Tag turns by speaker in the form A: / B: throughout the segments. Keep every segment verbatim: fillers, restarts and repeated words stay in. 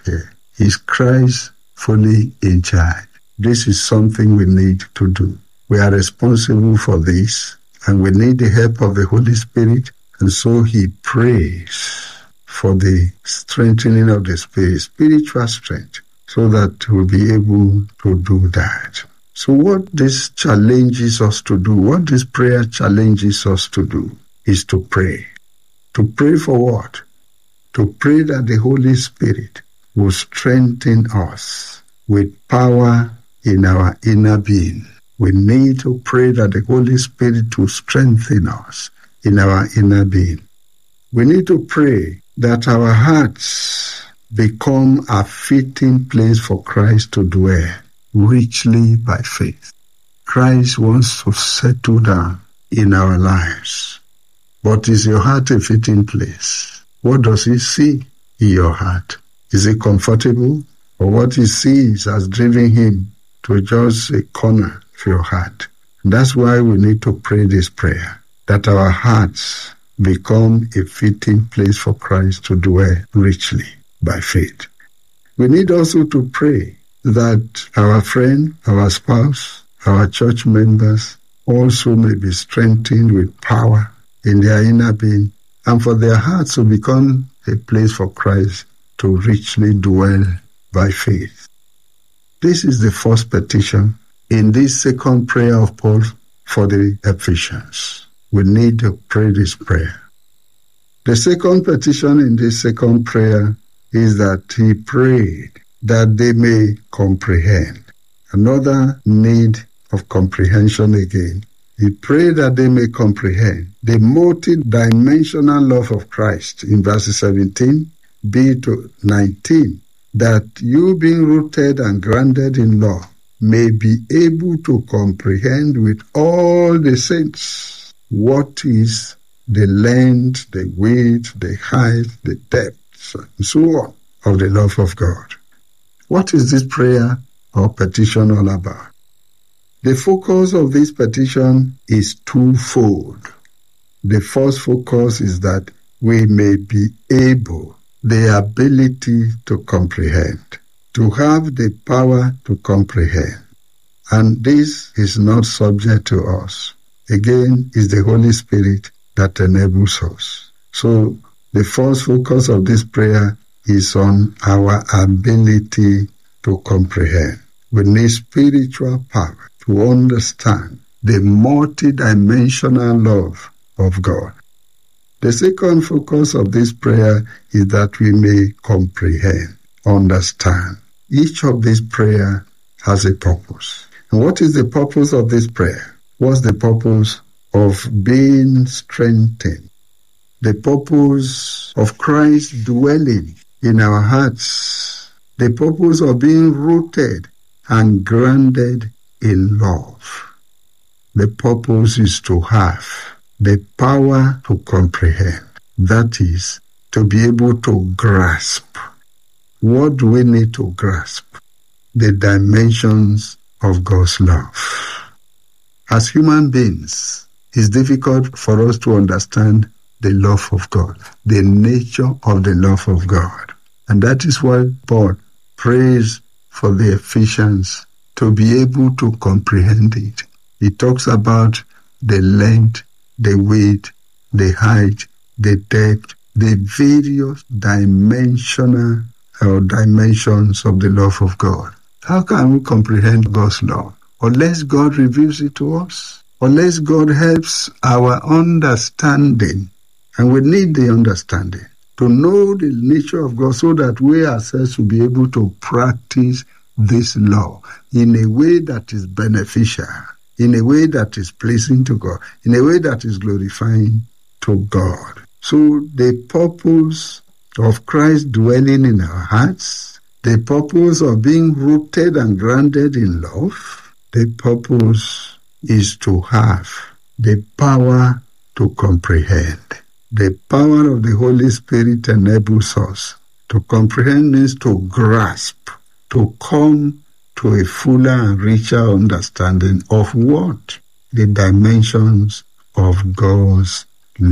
A: here. Is Christ fully in charge? This is something we need to do. We are responsible for this, and we need the help of the Holy Spirit. And so he prays for the strengthening of the Spirit, spiritual strength, so that we'll be able to do that. So what this challenges us to do, what this prayer challenges us to do, is to pray. To pray for what? To pray that the Holy Spirit will strengthen us with power in our inner being. We need to pray that the Holy Spirit will strengthen us in our inner being. We need to pray that our hearts become a fitting place for Christ to dwell richly by faith. Christ wants to settle down in our lives. But is your heart a fitting place? What does he see in your heart? Is it comfortable? Or what he sees has driven him to just a corner of your heart? And that's why we need to pray this prayer, that our hearts become a fitting place for Christ to dwell richly by faith. We need also to pray that our friend, our spouse, our church members also may be strengthened with power in their inner being, and for their hearts to become a place for Christ to richly dwell by faith. This is the first petition in this second prayer of Paul for the Ephesians. We need to pray this prayer. The second petition in this second prayer is that he prayed that they may comprehend. Another need of comprehension again. He prayed that they may comprehend the multi-dimensional love of Christ in verses seventeen b to nineteen, that you being rooted and grounded in love may be able to comprehend with all the saints what is the length, the width, the height, the depth, and so on of the love of God. What is this prayer or petition all about? The focus of this petition is twofold. The first focus is that we may be able, the ability to comprehend, to have the power to comprehend. And this is not subject to us. Again, it's the Holy Spirit that enables us. So the first focus of this prayer is on our ability to comprehend. We need spiritual power to understand the multidimensional love of God. The second focus of this prayer is that we may comprehend, understand. Each of these prayers has a purpose. And what is the purpose of this prayer? What's the purpose of being strengthened? The purpose of Christ dwelling in our hearts. The purpose of being rooted and grounded in love. The purpose is to have the power to comprehend. That is, to be able to grasp. What do we need to grasp? The dimensions of God's love. As human beings, it's difficult for us to understand the love of God, the nature of the love of God. And that is why Paul prays for the Ephesians to be able to comprehend it. He talks about the length, the width, the height, the depth, the various dimensional or dimensions of the love of God. How can we comprehend God's love? Unless God reveals it to us, unless God helps our understanding. And we need the understanding to know the nature of God so that we ourselves will be able to practice this law in a way that is beneficial, in a way that is pleasing to God, in a way that is glorifying to God. So the purpose of Christ dwelling in our hearts, the purpose of being rooted and grounded in love, the purpose is to have the power to comprehend. The power of the Holy Spirit enables us to comprehend, means to grasp, to come to a fuller and richer understanding of what? The dimensions of God's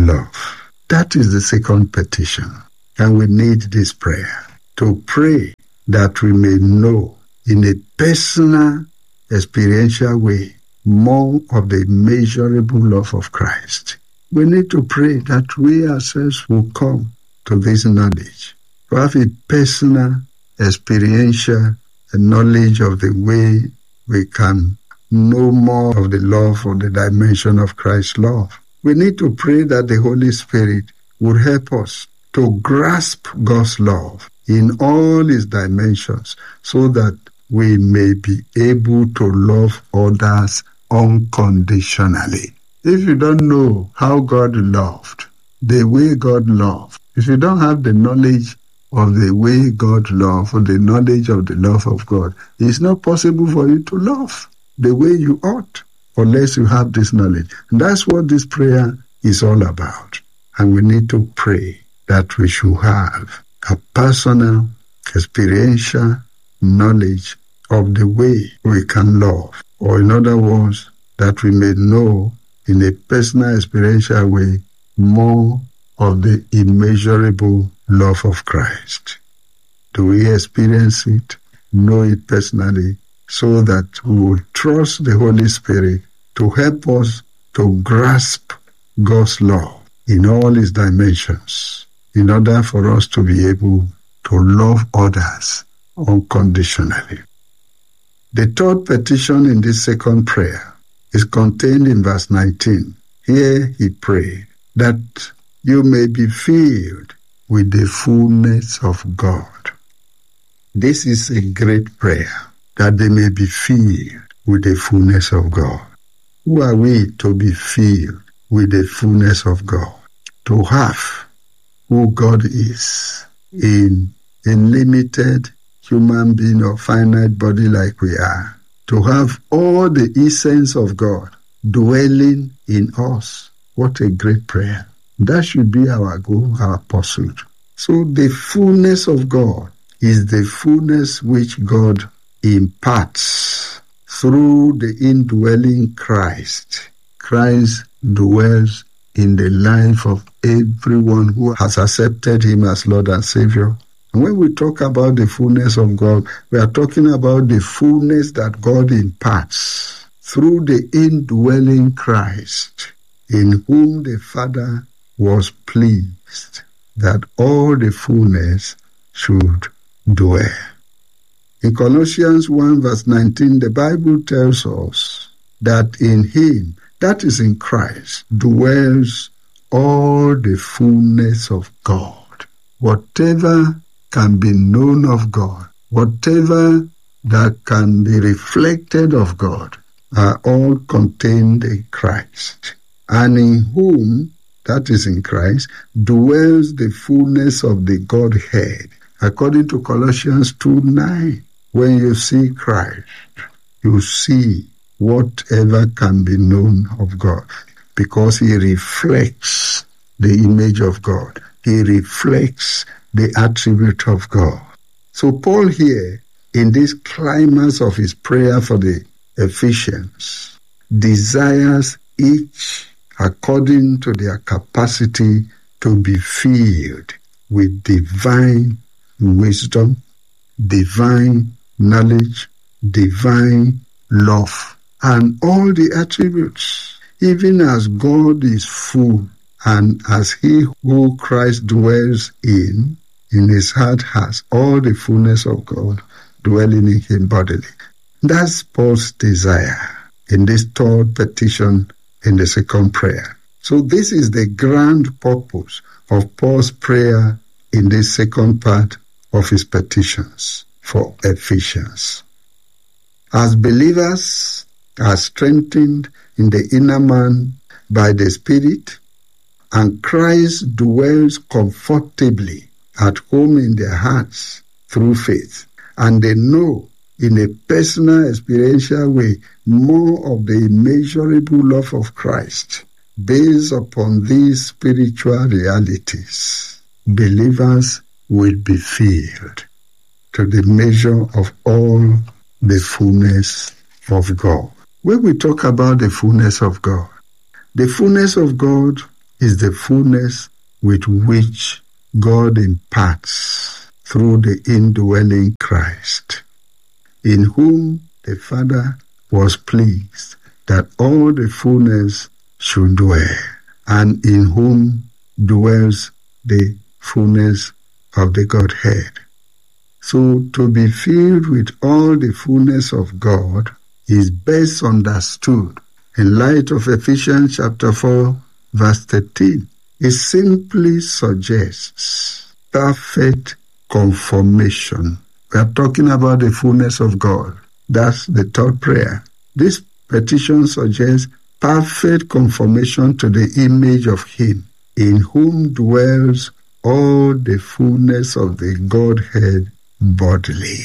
A: love. That is the second petition. And we need this prayer to pray that we may know in a personal, experiential way more of the immeasurable love of Christ. We need to pray that we ourselves will come to this knowledge, to have a personal, experiential knowledge of the way we can know more of the love or the dimension of Christ's love. We need to pray that the Holy Spirit would help us to grasp God's love in all its dimensions so that we may be able to love others unconditionally. If you don't know how God loved, the way God loved, if you don't have the knowledge of the way God loved or the knowledge of the love of God, it's not possible for you to love the way you ought unless you have this knowledge. And that's what this prayer is all about. And we need to pray that we should have a personal, experiential knowledge of the way we can love. Or in other words, that we may know in a personal, experiential way more of the immeasurable love of Christ. Do we experience it, know it personally, so that we will trust the Holy Spirit to help us to grasp God's love in all its dimensions, in order for us to be able to love others unconditionally. The third petition in this second prayer is contained in verse nineteen. Here he prayed that you may be filled with the fullness of God. This is a great prayer, that they may be filled with the fullness of God. Who are we to be filled with the fullness of God? To have who God is in a limited human being or finite body like we are. To have all the essence of God dwelling in us. What a great prayer. That should be our goal, our pursuit. So the fullness of God is the fullness which God imparts through the indwelling Christ. Christ dwells in the life of everyone who has accepted him as Lord and Savior. And when we talk about the fullness of God, we are talking about the fullness that God imparts through the indwelling Christ, in whom the Father was pleased that all the fullness should dwell. In Colossians one verse nineteen, the Bible tells us that in him, that is in Christ, dwells all the fullness of God. Whatever can be known of God, whatever that can be reflected of God, are all contained in Christ. And in whom, that is in Christ, dwells the fullness of the Godhead. According to Colossians two nine, when you see Christ, you see whatever can be known of God, because he reflects the image of God. He reflects the attribute of God. So Paul here, in this climax of his prayer for the Ephesians, desires each according to their capacity to be filled with divine wisdom, divine knowledge, divine love, and all the attributes, even as God is full, and as he who Christ dwells in, in his heart has all the fullness of God dwelling in him bodily. That's Paul's desire in this third petition in the second prayer. So this is the grand purpose of Paul's prayer in this second part of his petitions for Ephesians. As believers are strengthened in the inner man by the Spirit, and Christ dwells comfortably at home in their hearts through faith, and they know in a personal, experiential way more of the immeasurable love of Christ based upon these spiritual realities, believers will be filled to the measure of all the fullness of God. When we talk about the fullness of God, the fullness of God is the fullness with which God imparts through the indwelling Christ, in whom the Father was pleased that all the fullness should dwell, and in whom dwells the fullness of the Godhead. So to be filled with all the fullness of God is best understood in light of Ephesians chapter four, verse thirteen. It simply suggests perfect conformation. We are talking about the fullness of God. That's the third prayer. This petition suggests perfect conformation to the image of Him, in whom dwells all the fullness of the Godhead bodily.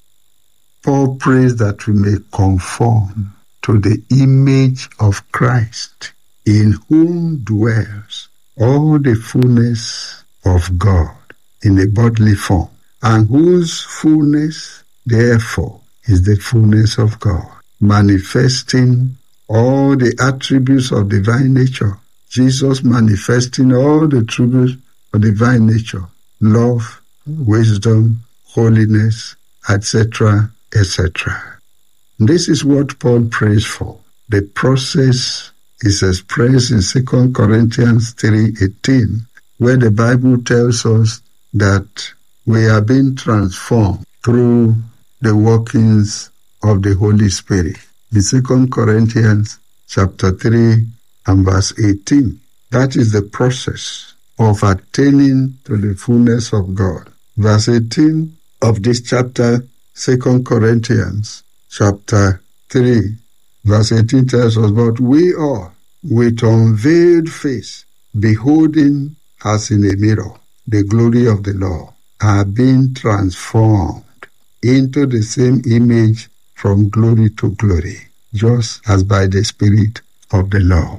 A: Paul prays that we may conform to the image of Christ, in whom dwells all the fullness of God in a bodily form, and whose fullness, therefore, is the fullness of God, manifesting all the attributes of divine nature. Jesus manifesting all the attributes of divine nature: love, wisdom, holiness, et cetera, et cetera. This is what Paul prays for. The process is expressed in Second Corinthians three eighteen, where the Bible tells us that we are being transformed through the workings of the Holy Spirit. In Second Corinthians chapter three and verse eighteen, that is the process of attaining to the fullness of God. Verse eighteen of this chapter, Second Corinthians chapter three, verse eighteen tells us, "But we all, with unveiled face, beholding as in a mirror the glory of the Lord, are being transformed into the same image from glory to glory, just as by the Spirit of the Lord."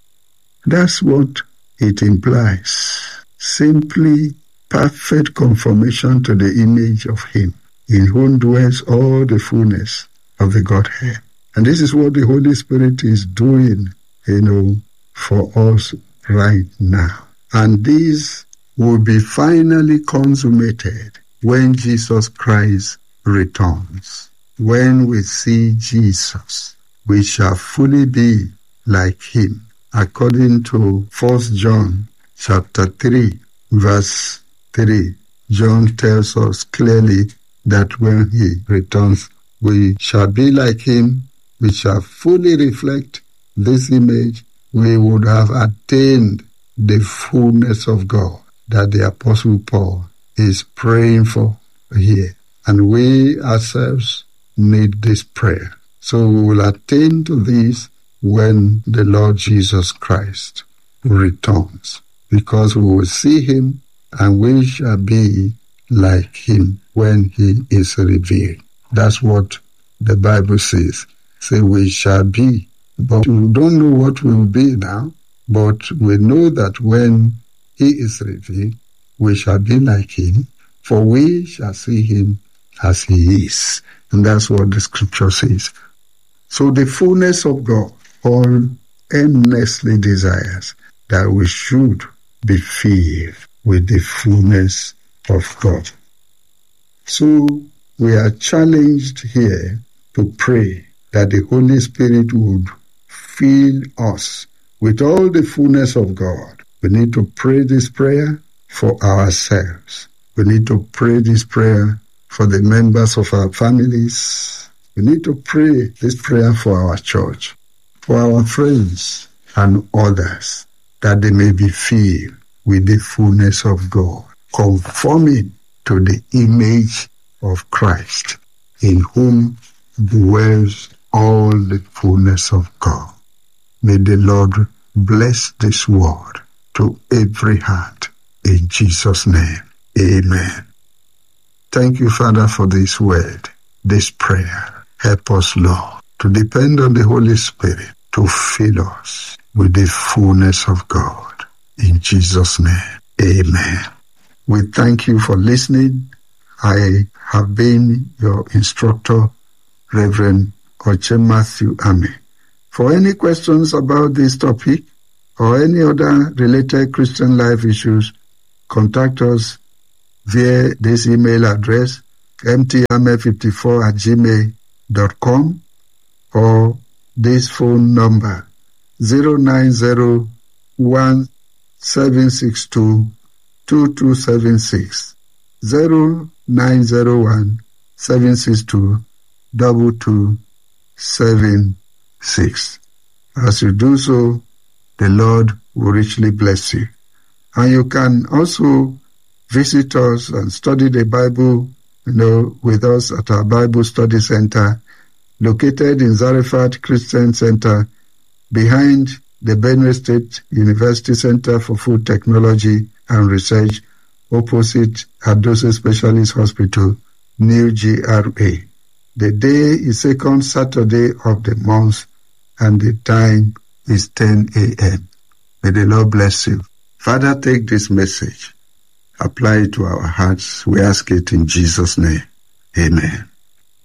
A: That's what it implies. Simply perfect conformation to the image of Him, in whom dwells all the fullness of the Godhead. And this is what the Holy Spirit is doing, you know, for us right now. And this will be finally consummated when Jesus Christ returns. When we see Jesus, we shall fully be like Him. According to First John chapter three, verse three, John tells us clearly that when He returns, we shall be like Him, we shall fully reflect this image, we would have attained the fullness of God that the Apostle Paul is praying for here. And we ourselves need this prayer. So we will attain to this when the Lord Jesus Christ returns, because we will see Him and we shall be like Him when He is revealed. That's what the Bible says. Say we shall be, but we don't know what we will be now, but we know that when He is revealed, we shall be like Him, for we shall see Him as He is. And that's what the scripture says. So the fullness of God, Paul earnestly desires that we should be filled with the fullness of God. So we are challenged here to pray that the Holy Spirit would fill us with all the fullness of God. We need to pray this prayer for ourselves. We need to pray this prayer for the members of our families. We need to pray this prayer for our church, for our friends and others, that they may be filled with the fullness of God, conforming to the image of Christ, in whom dwells all the fullness of God. May the Lord bless this word to every heart. In Jesus' name, amen. Thank you, Father, for this word, this prayer. Help us, Lord, to depend on the Holy Spirit to fill us with the fullness of God. In Jesus' name, amen. We thank you for listening. I have been your instructor, Reverend Oche Matthew Ame. For any questions about this topic or any other related Christian life issues, contact us via this email address, m t m f five four at gmail dot com, or this phone number, zero nine zero one seven six two two two seven six, zero nine zero one seven six two two two seven six. As you do so, the Lord will richly bless you. And you can also visit us and study the Bible, you know, with us at our Bible Study Center, located in Zarephath Christian Center, behind the Benue State University Center for Food Technology and Research, opposite Adose Specialist Hospital, New G R A. The day is second Saturday of the month, and the time is ten a.m. May the Lord bless you. Father, take this message, apply it to our hearts. We ask it in Jesus' name. Amen.